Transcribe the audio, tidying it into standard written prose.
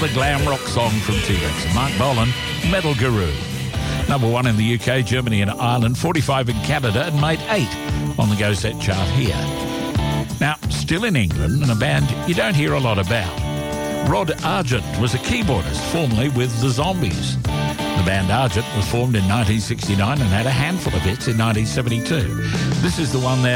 another glam rock song from T-Rex and Mark Bolan, Metal Guru. Number 1 in the UK, Germany and Ireland, 45 in Canada, and made 8 on the Go Set chart here. Now, still in England, and a band you don't hear a lot about. Rod Argent was a keyboardist, formerly with The Zombies. The band Argent was formed in 1969 and had a handful of hits in 1972. This is the one there.